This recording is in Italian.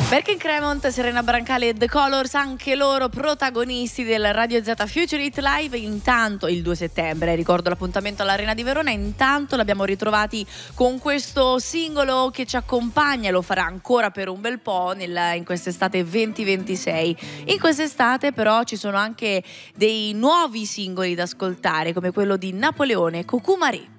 Berkin Cremont, Serena Brancale e The Colors, anche loro protagonisti del Radio Z Future Hit Live. Intanto il 2 settembre, ricordo l'appuntamento all'Arena di Verona, intanto l'abbiamo ritrovati con questo singolo che ci accompagna e lo farà ancora per un bel po' in quest'estate 2026. In quest'estate però ci sono anche dei nuovi singoli da ascoltare, come quello di Napoleone, Cucumari.